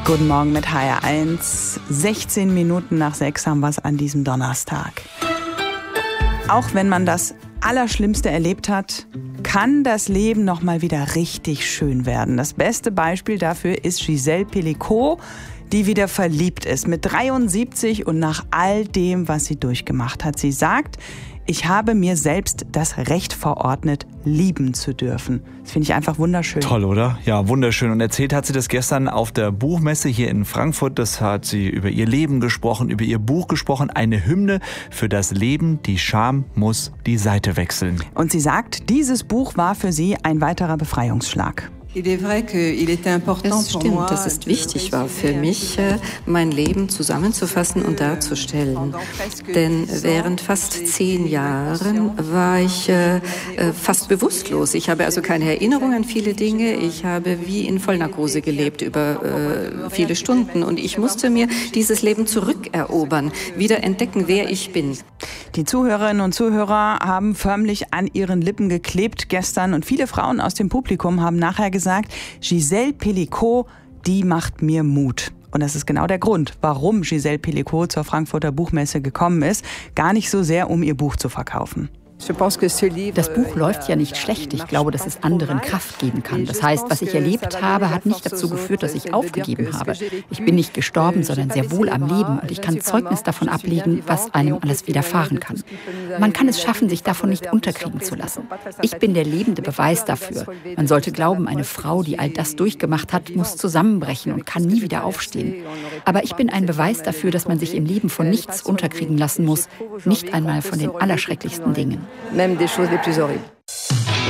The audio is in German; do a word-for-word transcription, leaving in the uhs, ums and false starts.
Guten Morgen mit H R eins. sechzehn Minuten nach sechs haben wir es an diesem Donnerstag. Auch wenn man das Allerschlimmste erlebt hat, kann das Leben noch mal wieder richtig schön werden. Das beste Beispiel dafür ist Gisèle Pelicot, die wieder verliebt ist mit dreiundsiebzig und nach all dem, was sie durchgemacht hat. Sie sagt, ich habe mir selbst das Recht verordnet, lieben zu dürfen. Das finde ich einfach wunderschön. Toll, oder? Ja, wunderschön. Und erzählt hat sie das gestern auf der Buchmesse hier in Frankfurt. Das hat sie über ihr Leben gesprochen, über ihr Buch gesprochen. Eine Hymne für das Leben. Die Scham muss die Seite wechseln. Und sie sagt, dieses Buch war für sie ein weiterer Befreiungsschlag. Es stimmt, dass es wichtig war für mich, mein Leben zusammenzufassen und darzustellen. Denn während fast zehn Jahren war ich äh, fast bewusstlos. Ich habe also keine Erinnerung an viele Dinge. Ich habe wie in Vollnarkose gelebt über äh, viele Stunden. Und ich musste mir dieses Leben zurückerobern, wieder entdecken, wer ich bin. Die Zuhörerinnen und Zuhörer haben förmlich an ihren Lippen geklebt gestern. Und viele Frauen aus dem Publikum haben nachher gesagt, gesagt, Gisèle Pelicot, die macht mir Mut. Und das ist genau der Grund, warum Gisèle Pelicot zur Frankfurter Buchmesse gekommen ist. Gar nicht so sehr, um ihr Buch zu verkaufen. Das Buch läuft ja nicht schlecht. Ich glaube, dass es anderen Kraft geben kann. Das heißt, was ich erlebt habe, hat nicht dazu geführt, dass ich aufgegeben habe. Ich bin nicht gestorben, sondern sehr wohl am Leben. Und ich kann Zeugnis davon ablegen, was einem alles widerfahren kann. Man kann es schaffen, sich davon nicht unterkriegen zu lassen. Ich bin der lebende Beweis dafür. Man sollte glauben, eine Frau, die all das durchgemacht hat, muss zusammenbrechen und kann nie wieder aufstehen. Aber ich bin ein Beweis dafür, dass man sich im Leben von nichts unterkriegen lassen muss. Nicht einmal von den allerschrecklichsten Dingen. Même des choses les plus horribles.